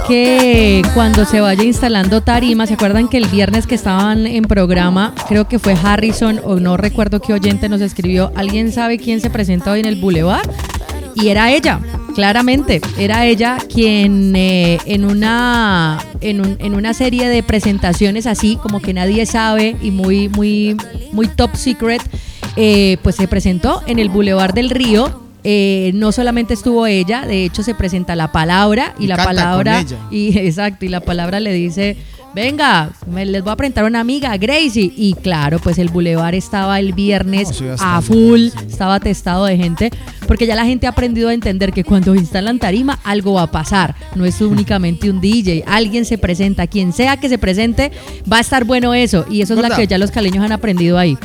que cuando se vaya instalando tarima, ¿se acuerdan que el viernes que estaban en programa, creo que fue Harrison o no recuerdo qué oyente nos escribió, ¿alguien sabe quién se presenta hoy en el Boulevard? Y era ella, claramente, era ella quien en una serie de presentaciones así, como que nadie sabe y muy top secret, pues se presentó en el Boulevard del Río. No solamente estuvo ella, de hecho se presenta la palabra y la palabra exacto, y la palabra le dice: venga, les voy a presentar a una amiga, Gracie. Y claro, pues el Boulevard estaba el viernes a full, estaba atestado de gente, porque ya la gente ha aprendido a entender que cuando instalan tarima algo va a pasar, no es únicamente un DJ, alguien se presenta, quien sea que se presente, va a estar bueno eso, y eso es la que ya los caleños han aprendido ahí.